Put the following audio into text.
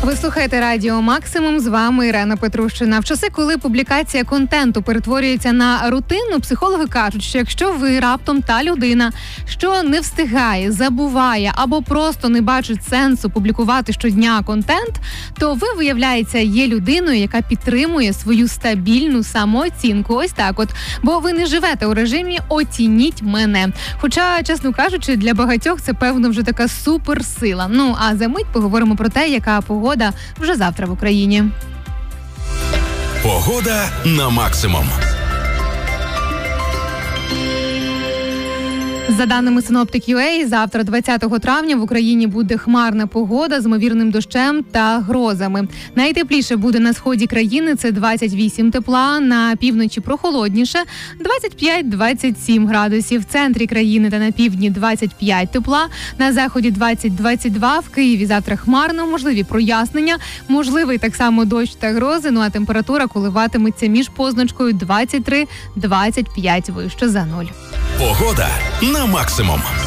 Ви слухаєте Радіо Максимум, з вами Ірина Петрущина. В часи, коли публікація контенту перетворюється на рутину, психологи кажуть, що якщо ви раптом та людина, що не встигає, забуває або просто не бачить сенсу публікувати щодня контент, то ви, виявляється, є людиною, яка підтримує свою стабільну самооцінку. Ось так от. Бо ви не живете у режимі «оцініть мене». Хоча, чесно кажучи, для багатьох це, певно, вже така суперсила. Ну, а за мить поговоримо про те, яка погода вже завтра в Україні. Погода на максимум. За даними Synoptic.ua, завтра, 20 травня, в Україні буде хмарна погода з ймовірним дощем та грозами. Найтепліше буде на сході країни – це 28 тепла, на півночі прохолодніше – 25-27 градусів. В центрі країни та на півдні – 25 тепла, на заході – 20-22, в Києві завтра хмарно, можливі прояснення, можливий так само дощ та грози, ну а температура коливатиметься між позначкою 23-25 вище за нуль. Погода на максимум.